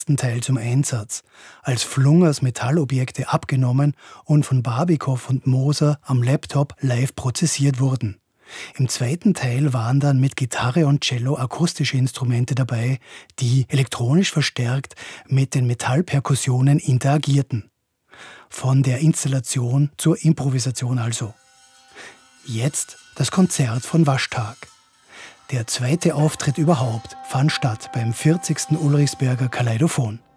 Teil zum Einsatz, als Flungers Metallobjekte abgenommen und von Barbikow und Moser am Laptop live prozessiert wurden. Im zweiten Teil waren dann mit Gitarre und Cello akustische Instrumente dabei, die elektronisch verstärkt mit den Metallperkussionen interagierten. Von der Installation zur Improvisation also. Jetzt das Konzert von Waschtag. Der zweite Auftritt überhaupt fand statt beim 40. Ulrichsberger Kaleidophon.